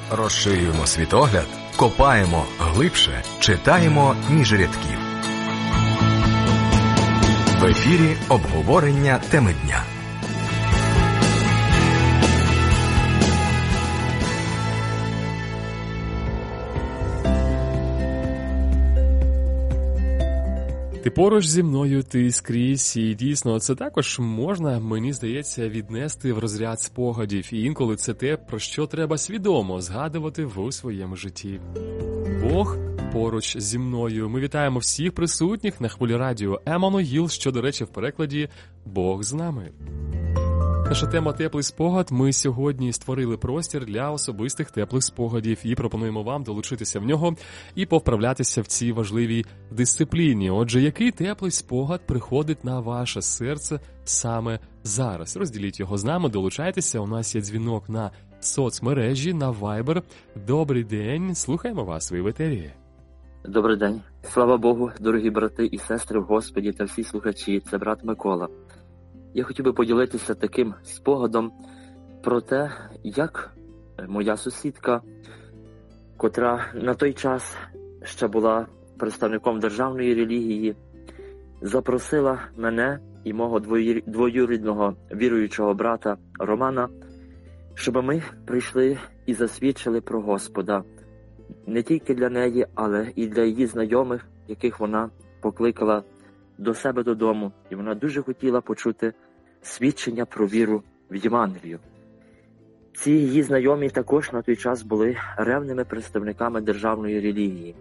Розширюємо світогляд, копаємо глибше, читаємо між рядків. В ефірі обговорення теми дня. Ти поруч зі мною, ти скрізь, і дійсно це також можна, мені здається, віднести в розряд спогадів, і інколи це те, про що треба свідомо згадувати у своєму житті. Бог поруч зі мною. Ми вітаємо всіх присутніх на хвилі радіо Еммануїл, що, до речі, в перекладі «Бог з нами». Наша тема «Теплий спогад». Ми сьогодні створили простір для особистих теплих спогадів і пропонуємо вам долучитися в нього і повправлятися в цій важливій дисципліні. Отже, який теплий спогад приходить на ваше серце саме зараз? Розділіть його з нами, долучайтеся. У нас є дзвінок на соцмережі, на Viber. Добрий день, слухаємо вас, ви в етері. Добрий день. Слава Богу, дорогі брати і сестри в Господі та всі слухачі. Це брат Микола. Я хотів би поділитися таким спогадом про те, як моя сусідка, котра на той час ще була представником державної релігії, запросила мене і мого двоюрідного віруючого брата Романа, щоб ми прийшли і засвідчили про Господа. Не тільки для неї, але і для її знайомих, яких вона покликала до себе додому, і вона дуже хотіла почути свідчення про віру в Євангелію. Ці її знайомі також на той час були ревними представниками державної релігії.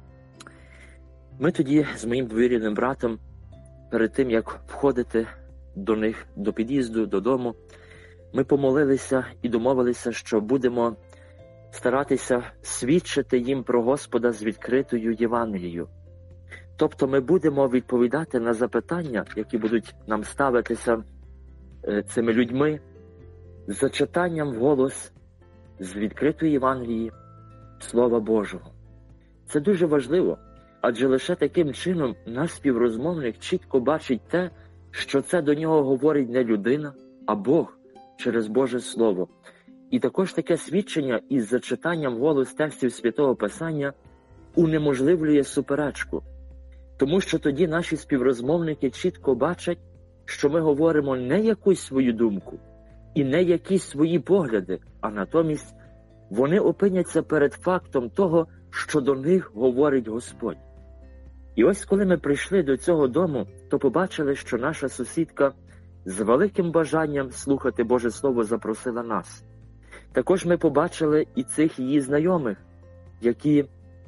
Ми тоді з моїм двоюрідним братом, перед тим, як входити до них, до під'їзду, додому, ми помолилися і домовилися, що будемо старатися свідчити їм про Господа з відкритою Євангелією. Тобто ми будемо відповідати на запитання, які будуть нам ставитися цими людьми, з зачитанням вголос з відкритої Євангелії Слова Божого. Це дуже важливо, адже лише таким чином наш співрозмовник чітко бачить те, що це до нього говорить не людина, а Бог через Боже Слово. І також таке свідчення із зачитанням вголос текстів Святого Писання унеможливлює суперечку. Тому що тоді наші співрозмовники чітко бачать, що ми говоримо не якусь свою думку і не якісь свої погляди, а натомість вони опиняться перед фактом того, що до них говорить Господь. І ось коли ми прийшли до цього дому, то побачили, що наша сусідка з великим бажанням слухати Боже Слово запросила нас. Також ми побачили і цих її знайомих, які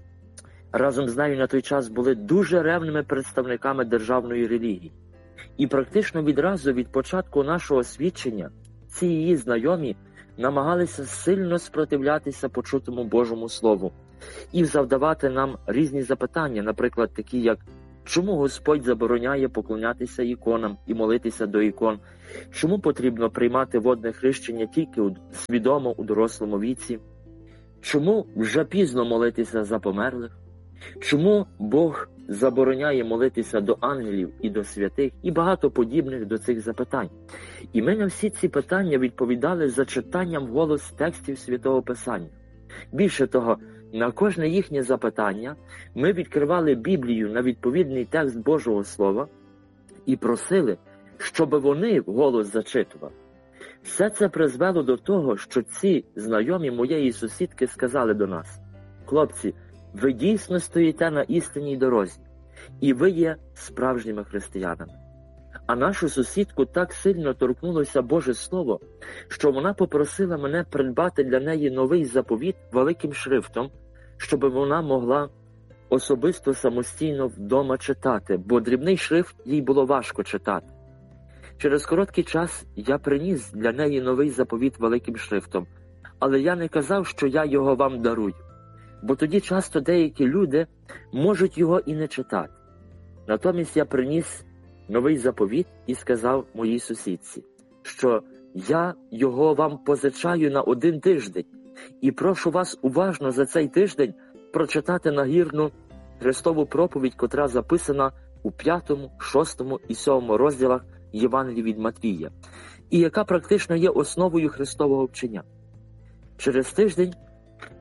разом з нею на той час були дуже ревними представниками державної релігії. І практично відразу від початку нашого свідчення ці її знайомі намагалися сильно спротивлятися почутому Божому Слову і завдавати нам різні запитання, наприклад, такі як чому Господь забороняє поклонятися іконам і молитися до ікон, чому потрібно приймати водне хрещення тільки свідомо у дорослому віці, чому вже пізно молитися за померлих, чому Бог забороняє молитися до ангелів і до святих, і багато подібних до цих запитань. І ми на всі ці питання відповідали зачитанням вголос текстів Святого Писання. Більше того, на кожне їхнє запитання ми відкривали Біблію на відповідний текст Божого Слова і просили, щоб вони вголос зачитували. Все це призвело до того, що ці знайомі моєї сусідки сказали до нас: «Хлопці, ви дійсно стоїте на істинній дорозі, і ви є справжніми християнами». А нашу сусідку так сильно торкнулося Боже Слово, що вона попросила мене придбати для неї новий заповіт великим шрифтом, щоб вона могла особисто самостійно вдома читати, бо дрібний шрифт їй було важко читати. Через короткий час я приніс для неї новий заповіт великим шрифтом, але я не казав, що я його вам дарую, бо тоді часто деякі люди можуть його і не читати. Натомість я приніс новий заповіт і сказав моїй сусідці, що я його вам позичаю на 1 тиждень і прошу вас уважно за цей тиждень прочитати нагірну Христову проповідь, котра записана у 5, 6 і 7 розділах Євангелії від Матвія, і яка практично є основою Христового вчення. Через тиждень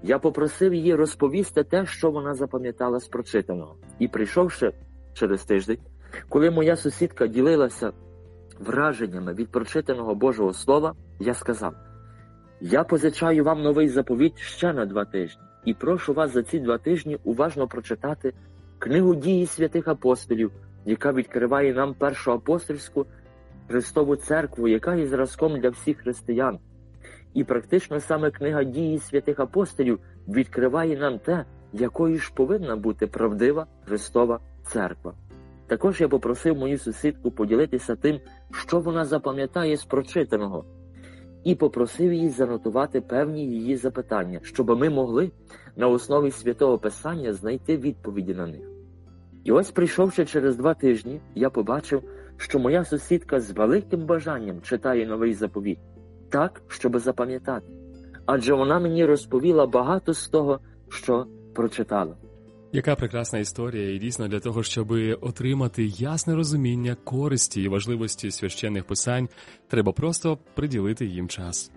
Я попросив її розповісти те, що вона запам'ятала з прочитаного. І прийшовши через тиждень, коли моя сусідка ділилася враженнями від прочитаного Божого Слова, я сказав: я позичаю вам новий заповіт ще на 2 тижні. І прошу вас за ці 2 тижні уважно прочитати книгу «Дії святих апостолів», яка відкриває нам першу апостольську Христову церкву, яка є зразком для всіх християн. І практично саме книга «Дії святих апостолів» відкриває нам те, якою ж повинна бути правдива Христова церква. Також я попросив мою сусідку поділитися тим, що вона запам'ятає з прочитаного, і попросив її занотувати певні її запитання, щоб ми могли на основі Святого Писання знайти відповіді на них. І ось, прийшовши через 2 тижні, я побачив, що моя сусідка з великим бажанням читає новий заповіт, так, щоб запам'ятати. Адже вона мені розповіла багато з того, що прочитала. Яка прекрасна історія, і дійсно для того, щоб отримати ясне розуміння користі і важливості священних писань, треба просто приділити їм час.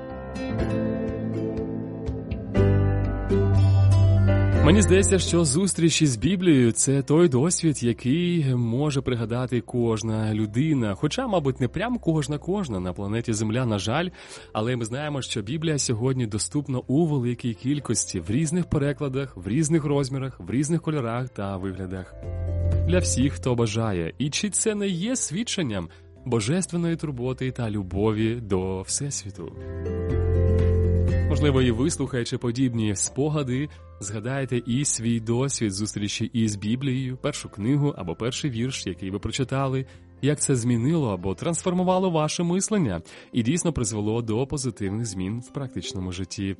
Мені здається, що зустріч із Біблією – це той досвід, який може пригадати кожна людина. Хоча, мабуть, не прям кожна на планеті Земля, на жаль, але ми знаємо, що Біблія сьогодні доступна у великій кількості, в різних перекладах, в різних розмірах, в різних кольорах та виглядах. Для всіх, хто бажає. І чи це не є свідченням божественної турботи та любові до Всесвіту? Можливо, і ви, слухаючи подібні спогади, згадаєте і свій досвід зустрічі із Біблією, першу книгу або перший вірш, який ви прочитали, як це змінило або трансформувало ваше мислення і дійсно призвело до позитивних змін в практичному житті.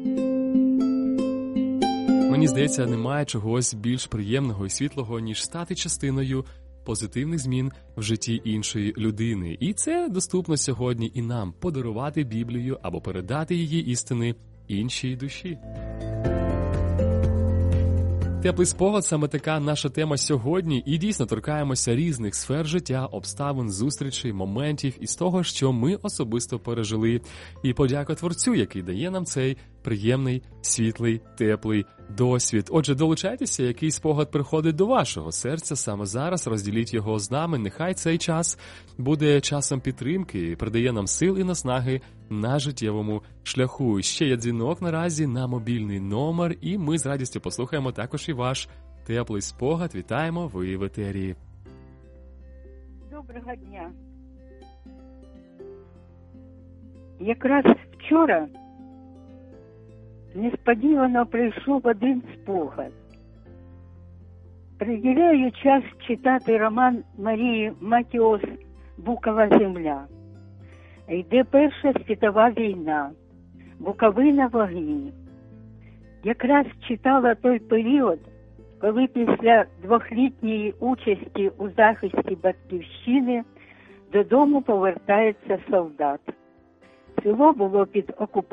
Мені здається, немає чогось більш приємного і світлого, ніж стати частиною позитивних змін в житті іншої людини. І це доступно сьогодні і нам – подарувати Біблію або передати її істини іншій душі. Теплий спогад – саме така наша тема сьогодні, і дійсно торкаємося різних сфер життя, обставин, зустрічей, моментів із того, що ми особисто пережили. І подяка Творцю, який дає нам цей приємний, світлий, теплий досвід. Отже, долучайтеся, який спогад приходить до вашого серця саме зараз, розділіть його з нами. Нехай цей час буде часом підтримки і придає нам сил і наснаги на життєвому шляху. Ще є дзвінок наразі на мобільний номер, і ми з радістю послухаємо також і ваш теплий спогад. Вітаємо, ви в етері. Доброго дня. Якраз вчора несподівано прийшов один спогад. Приділяю час читати роман Марії Матіос «Букова земля». Йде Перша світова війна, Буковина в огні. Якраз читала той період, коли після 2-літньої участі у захисті батьківщини додому повертається солдат. Село було під окупацією.